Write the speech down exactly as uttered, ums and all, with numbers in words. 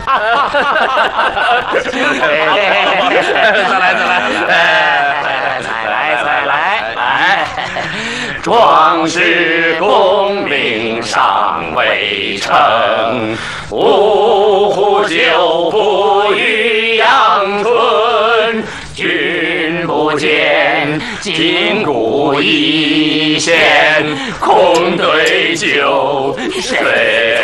再来，再来， 再来，再来，来！壮士功名尚未成，五壶酒不与阳春。君不见，今古一线，空对酒，谁？